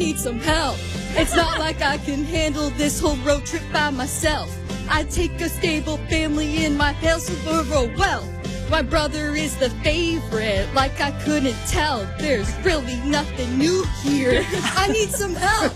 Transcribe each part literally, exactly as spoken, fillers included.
need some help. It's not like I can handle this whole road trip by myself. I take a stable family in my Hillsborough wealth. My brother is the favorite, like I couldn't tell. There's really nothing new here. I need some help.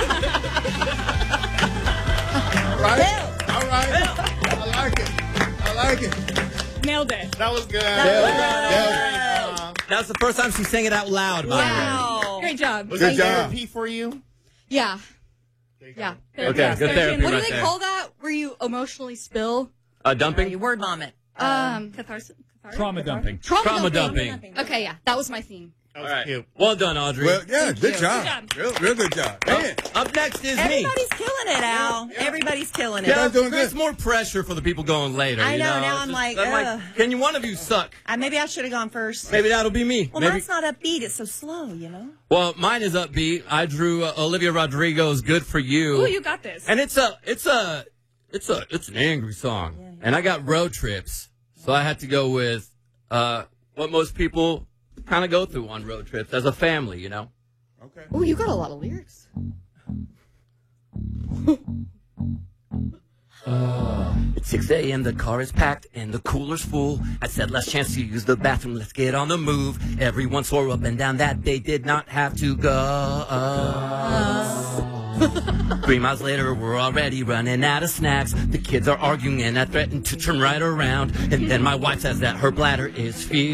Right? All right. I like it. I like it. Nailed it. That was good. That was good. That was the first time she sang it out loud, by Wow. Great job. Was Good that job. therapy for you? Yeah. Yeah. Okay, good therapy What do right they there. call that where you emotionally spill? Uh, Uh, dumping? you word vomit. Um, Catharsis. Trauma dumping. trauma, Trauma dumping. dumping. Okay, yeah, that was my theme. That All was right. cute. Well done, Audrey. Well, yeah, good job. Good job. Real, real good job. Man. Up next is me. Everybody's killing it, Al. Everybody's killing it. Yeah, guys doing there's good. more pressure for the people going later. I you know, know, now It's I'm just- like, I'm ugh. can you one of you suck? I, maybe I should have gone first. Maybe that'll be me. Well, Maybe. mine's not upbeat. It's so slow, you know? Well, mine is upbeat. I drew uh, Olivia Rodrigo's "Good for You," Ooh, you got this. and it's a, it's a, it's a, it's an angry song. Yeah, yeah. And I got road trips, so I had to go with uh, what most people kind of go through on road trips as a family, you know. Okay. Oh, you got a lot of lyrics. It's six a.m., the car is packed and the cooler's full. I said, last chance to use the bathroom, let's get on the move. Everyone swore up and down that they did not have to go. Three miles later, we're already running out of snacks. The kids are arguing and I threaten to turn right around. And then my wife says that her bladder is filled.